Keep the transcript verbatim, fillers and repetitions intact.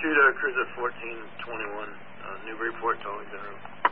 Pursuit uh, cruiser fourteen twenty-one, uh, Newburyport, Towing Center.